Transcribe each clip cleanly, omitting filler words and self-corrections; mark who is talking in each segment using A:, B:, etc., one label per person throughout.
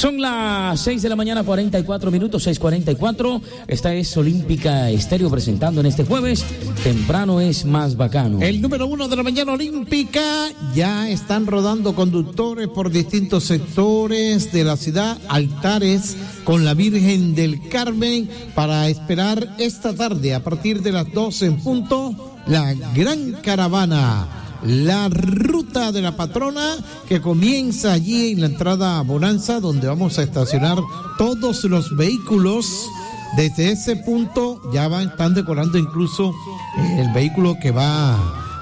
A: Son las 6 de la mañana, 44 minutos, 6:44. Esta es Olímpica Estéreo presentando en este jueves. Temprano es más bacano.
B: El número 1 de la mañana olímpica. Ya están rodando conductores por distintos sectores de la ciudad. Altares con la Virgen del Carmen para esperar esta tarde a partir de las 12 en punto la gran caravana. La ruta de la patrona que comienza allí en la entrada a Bonanza, donde vamos a estacionar todos los vehículos. Desde ese punto ya están decorando incluso el vehículo que va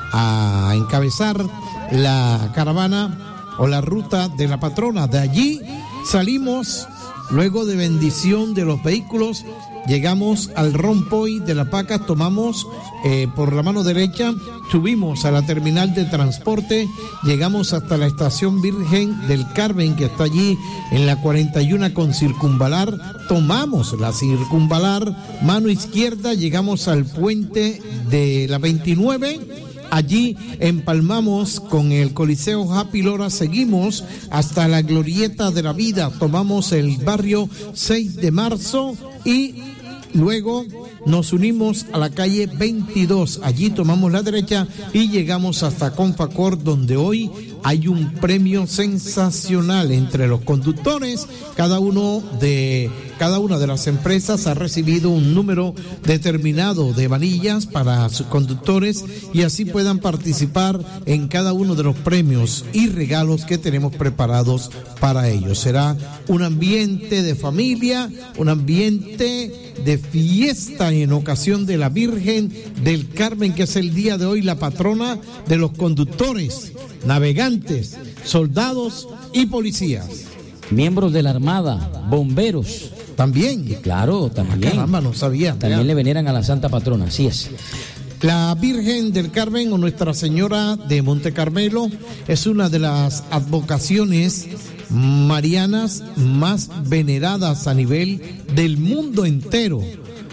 B: a encabezar la caravana o la ruta de la patrona. De allí salimos luego de bendición de los vehículos. Llegamos al rompoy de La Paca, tomamos por la mano derecha, subimos a la terminal de transporte, llegamos hasta la estación Virgen del Carmen, que está allí en la 41 con circunvalar, tomamos la circunvalar, mano izquierda, llegamos al puente de la 29, allí empalmamos con el Coliseo Happy Lora, seguimos hasta la Glorieta de la Vida, tomamos el barrio 6 de marzo y luego nos unimos a la calle 22, allí tomamos la derecha y llegamos hasta Confacor, donde hoy hay un premio sensacional entre los conductores. Cada una de las empresas ha recibido un número determinado de vanillas para sus conductores y así puedan participar en cada uno de los premios y regalos que tenemos preparados para ellos. Será un ambiente de familia, un ambiente de fiesta en ocasión de la Virgen del Carmen, que es el día de hoy la patrona de los conductores, navegantes, soldados y policías.
A: Miembros de la Armada, bomberos.
B: También.
A: Claro, también.
B: Caramba, no sabía.
A: También le veneran a la Santa Patrona, así es.
B: La Virgen del Carmen o Nuestra Señora de Monte Carmelo es una de las advocaciones marianas más veneradas a nivel del mundo entero.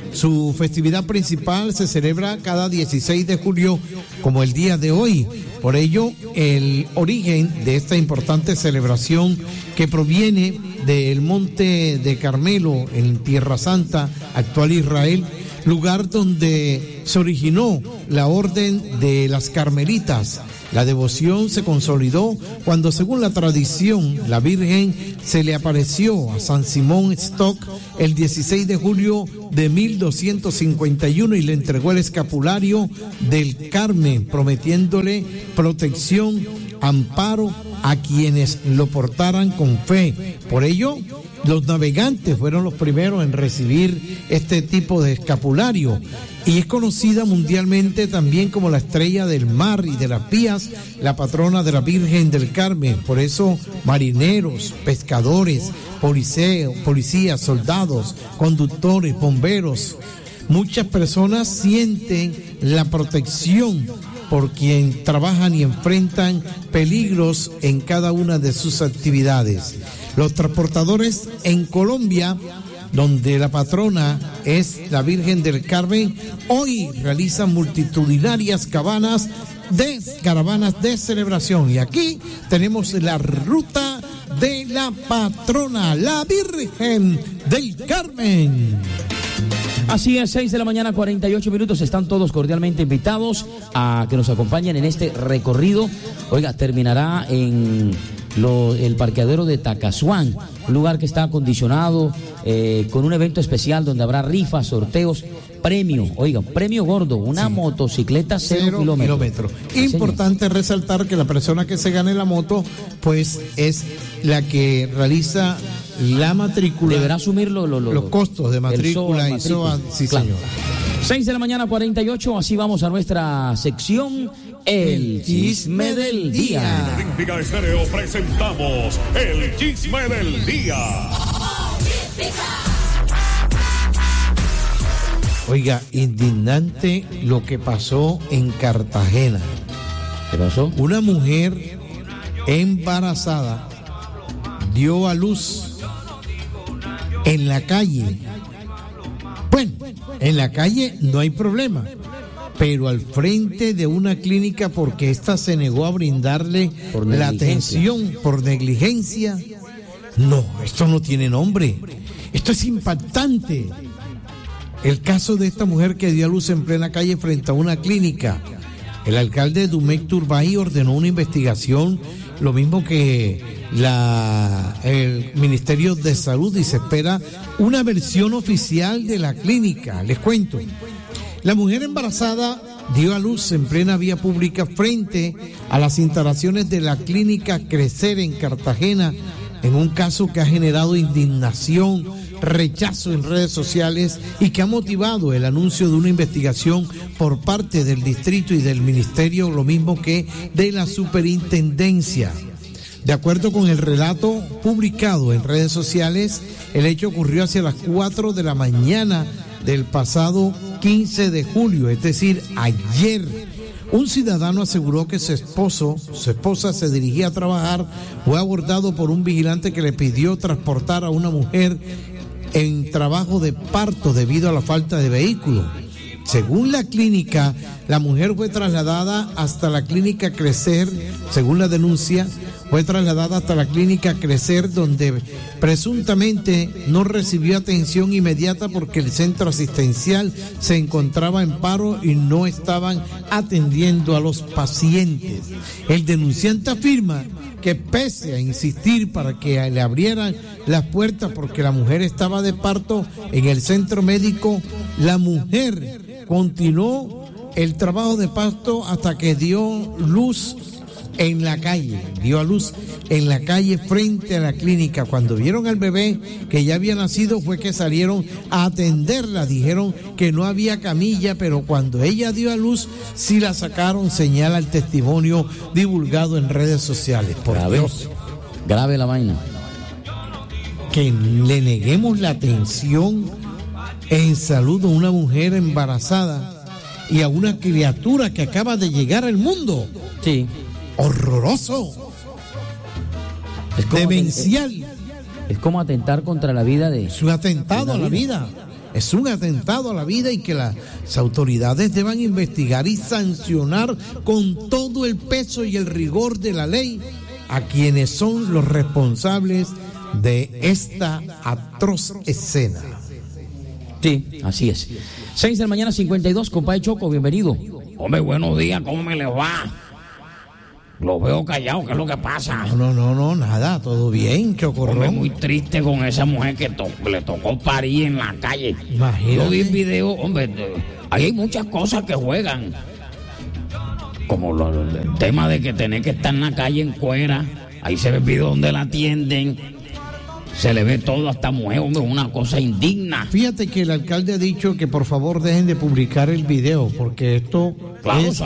B: Su festividad principal se celebra cada 16 de julio, como el día de hoy. Por ello, el origen de esta importante celebración, que proviene del Monte de Carmelo, en Tierra Santa, actual Israel, lugar donde se originó la Orden de las Carmelitas. La devoción se consolidó cuando, según la tradición, la Virgen se le apareció a San Simón Stock el 16 de julio de 1251 y le entregó el escapulario del Carmen, prometiéndole protección, amparo a quienes lo portaran con fe. Por ello, los navegantes fueron los primeros en recibir este tipo de escapulario y es conocida mundialmente también como la estrella del mar y de las vías, la patrona de la Virgen del Carmen. Por eso marineros, pescadores, policías, soldados, conductores, bomberos, muchas personas sienten la protección por quien trabajan y enfrentan peligros en cada una de sus actividades. Los transportadores en Colombia, donde la patrona es la Virgen del Carmen, hoy realizan multitudinarias caravanas de celebración. Y aquí tenemos la ruta de la patrona, la Virgen del Carmen.
A: Así es, 6 de la mañana, 48 minutos. Están todos cordialmente invitados a que nos acompañen en este recorrido. Oiga, terminará en el parqueadero de Tacazuán, un lugar que está acondicionado con un evento especial donde habrá rifas, sorteos, premio gordo, una motocicleta 0 kilómetros.
B: Importante señor, resaltar que la persona que se gane la moto, pues es la que realiza la matrícula.
A: Deberá asumir
B: los costos de matrícula y SOA. Sí, claro. Señor.
A: 6 de la mañana, 48, así vamos a nuestra sección El Chisme del Día.
C: En Olímpica Estéreo presentamos El Chisme del Día.
B: Oiga, indignante lo que pasó en Cartagena.
A: ¿Qué pasó?
B: Una mujer embarazada dio a luz en la calle. Bueno, en la calle no hay problema, pero al frente de una clínica, porque ésta se negó a brindarle la atención por negligencia, No, esto no tiene nombre. Esto es impactante. El caso de esta mujer que dio a luz en plena calle frente a una clínica. El alcalde Dumec Turbay ordenó una investigación, lo mismo que el Ministerio de Salud, y se espera una versión oficial de la clínica. Les cuento. La mujer embarazada dio a luz en plena vía pública frente a las instalaciones de la clínica Crecer en Cartagena, en un caso que ha generado indignación, rechazo en redes sociales y que ha motivado el anuncio de una investigación por parte del distrito y del ministerio, lo mismo que de la superintendencia. De acuerdo con el relato publicado en redes sociales, el hecho ocurrió hacia las 4 de la mañana del pasado 15 de julio, es decir, ayer. Un ciudadano aseguró que su esposa se dirigía a trabajar, fue abordado por un vigilante que le pidió transportar a una mujer en trabajo de parto debido a la falta de vehículo. Según la clínica, la mujer fue trasladada hasta la clínica Crecer, según la denuncia, fue trasladada hasta la clínica Crecer, donde presuntamente no recibió atención inmediata porque el centro asistencial se encontraba en paro y no estaban atendiendo a los pacientes. El denunciante afirma que pese a insistir para que le abrieran las puertas porque la mujer estaba de parto en el centro médico, la mujer continuó el trabajo de parto hasta que dio luz en la calle, dio a luz en la calle frente a la clínica. Cuando vieron al bebé que ya había nacido fue que salieron a atenderla, dijeron que no había camilla, pero cuando ella dio a luz sí la sacaron, señala el testimonio divulgado en redes sociales. Por Dios,
A: grave la vaina.
B: Que le neguemos la atención en salud a una mujer embarazada y a una criatura que acaba de llegar al mundo.
A: Sí.
B: Horroroso, demencial.
A: Es como atentar contra la vida de...
B: Es un atentado a la vida. Es un atentado a la vida y que las autoridades deban investigar y sancionar con todo el peso y el rigor de la ley a quienes son los responsables de esta atroz escena.
A: Sí, así es. 6 de la mañana, 52, compadre Choco, bienvenido.
D: Hombre, buenos días, ¿cómo me les va? Los veo callados, ¿qué es lo que pasa?
B: No, nada, todo bien, Chocorrón.
D: Hombre, muy triste con esa mujer que le tocó parir en la calle.
B: Imagínate.
D: Yo vi el video, hombre, ahí hay muchas cosas que juegan. Como el tema de que tenés que estar en la calle en cuera. Ahí se ve el video donde la atienden. Se le ve todo a esta mujer, hombre, una cosa indigna.
B: Fíjate que el alcalde ha dicho que por favor dejen de publicar el video, porque esto es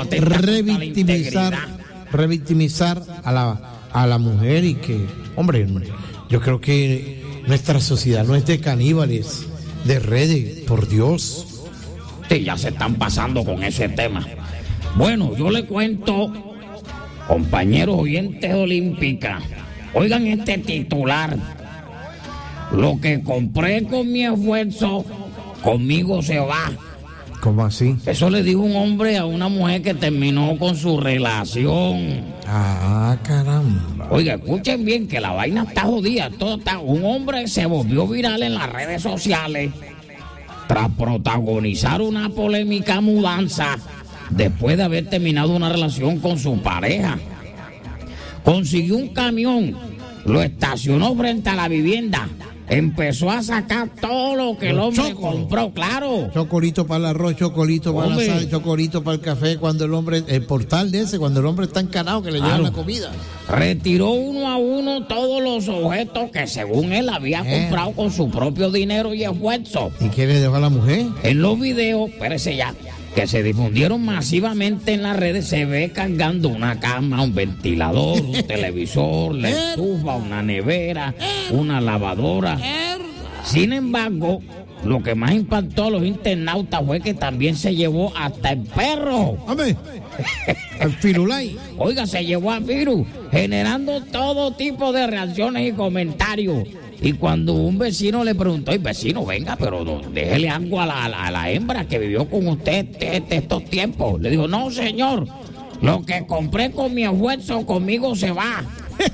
B: revictimizar a la mujer y que, hombre, yo creo que nuestra sociedad no es de caníbales, de redes, por Dios.
D: Sí, ya se están pasando con ese tema. Bueno, yo le cuento, compañeros oyentes de Olímpica, oigan este titular. Lo que compré con mi esfuerzo, conmigo se va.
B: ¿Cómo así?
D: Eso le dijo un hombre a una mujer que terminó con su relación.
B: Ah, caramba.
D: Oiga, escuchen bien que la vaina está jodida. Un hombre se volvió viral en las redes sociales tras protagonizar una polémica mudanza después de haber terminado una relación con su pareja. Consiguió un camión, lo estacionó frente a la vivienda. Empezó a sacar todo lo que el hombre compró, claro.
B: Chocolito para el arroz, chocolito para la sal, chocolito para el café, cuando el hombre, el portal de ese, cuando el hombre está encanado que le llevan la comida.
D: Retiró uno a uno todos los objetos que según él había comprado con su propio dinero y esfuerzo.
B: ¿Y qué le dejó a la mujer?
D: En los videos, espérese ya, que se difundieron masivamente en las redes, se ve cargando una cama, un ventilador, un televisor, la estufa, una nevera, una lavadora. Sin embargo, lo que más impactó a los internautas fue que también se llevó hasta el perro.
B: ¡Hombre! ¡Al Firulay!
D: Oiga, se llevó a Firu, generando todo tipo de reacciones y comentarios. Y cuando un vecino le preguntó, ay, vecino, venga, pero déjele algo a la hembra que vivió con usted estos tiempos. Le dijo, no, señor, lo que compré con mi esfuerzo conmigo se va.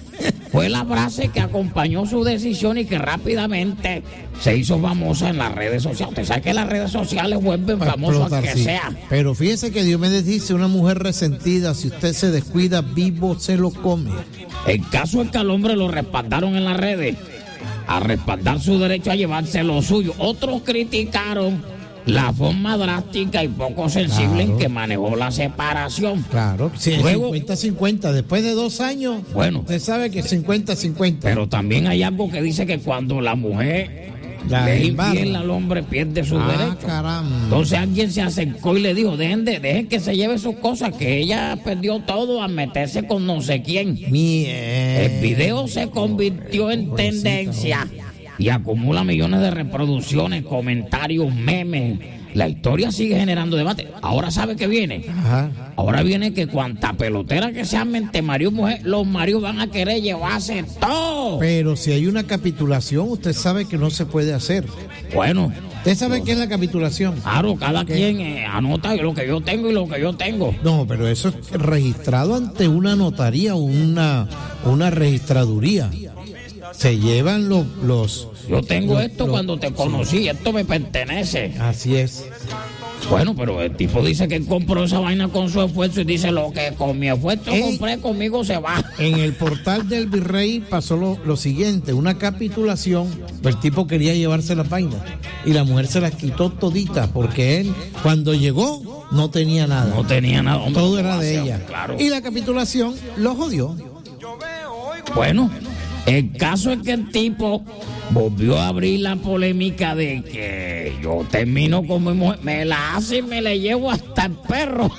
D: fue la frase que acompañó su decisión y que rápidamente se hizo famosa en las redes sociales. Usted sabe que las redes sociales vuelven famosos al que
B: sí.
D: sea.
B: Pero fíjese que Diomedes dice, una mujer resentida, si usted se descuida, vivo se lo come.
D: El caso es que al hombre lo respaldaron en las redes, a respaldar su derecho a llevarse lo suyo. Otros criticaron la forma drástica y poco sensible en que manejó la separación.
B: Claro, sí,
D: Luego,
B: 50-50. Después de 2 años,
D: bueno,
B: usted sabe que 50-50.
D: Pero también hay algo que dice que cuando la mujer le es infiel al hombre, pierde su derecho.
B: Caramba.
D: Entonces alguien se acercó y le dijo, dejen que se lleve sus cosas, que ella perdió todo al meterse con no sé quién. El video se convirtió en tendencia y acumula millones de reproducciones, comentarios, memes. La historia sigue generando debate. Ahora sabe que viene.
B: Ajá.
D: Ahora viene que cuanta pelotera que sean entre marido y mujer, los maridos van a querer llevarse todo.
B: Pero si hay una capitulación, usted sabe que no se puede hacer.
D: Bueno.
B: ¿Usted sabe qué es la capitulación?
D: Claro, cada quien anota lo que yo tengo y lo que yo tengo.
B: No, pero eso es registrado ante una notaría o una registraduría. Se llevan los
D: yo tengo esto cuando te conocí, esto me pertenece.
B: Así es.
D: Bueno, pero el tipo dice que compró esa vaina con su esfuerzo y dice lo que con mi esfuerzo compré, conmigo se va.
B: En el portal del Virrey pasó lo siguiente, una capitulación, el tipo quería llevarse la vaina y la mujer se las quitó toditas porque él cuando llegó no tenía nada.
D: No tenía nada. Hombre,
B: todo era de ella.
D: Claro.
B: Y la capitulación lo jodió.
D: Bueno, el caso es que el tipo volvió a abrir la polémica de que yo termino con mi mujer, me la hace y me le llevo hasta el perro.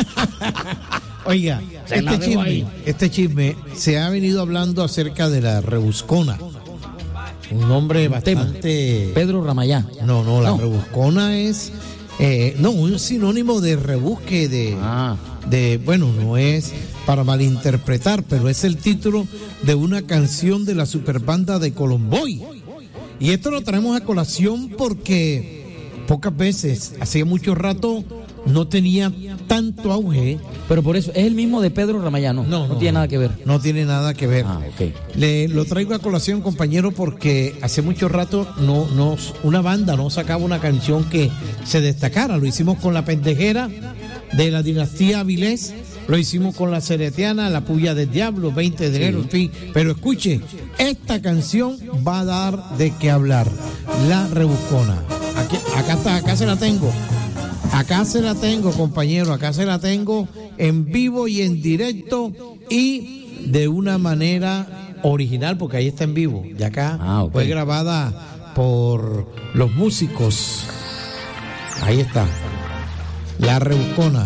B: Oiga, este chisme se ha venido hablando acerca de la rebuscona. Un nombre bastante...
A: Pedro Ramayá.
B: No, la rebuscona es... un sinónimo de rebusque, bueno, no es para malinterpretar, pero es el título de una canción de la superbanda de Colomboy. Y esto lo traemos a colación porque pocas veces, hacía mucho rato, no tenía tanto auge.
A: Pero por eso, ¿es el mismo de Pedro Ramayá? No tiene nada que ver.
B: No tiene nada que ver.
A: Ok.
B: Lo traigo a colación, compañero, porque hace mucho rato una banda no sacaba una canción que se destacara. Lo hicimos con La Pendejera de la dinastía Avilés, lo hicimos con La Ceretiana, La Puya del Diablo, 20 de enero, en fin. Pero escuche, esta canción va a dar de qué hablar. La Rebuscona. Acá se la tengo. Acá se la tengo, compañero, acá se la tengo en vivo y en directo y de una manera original, porque ahí está en vivo. Y acá fue grabada por los músicos. Ahí está. La Rebuscona.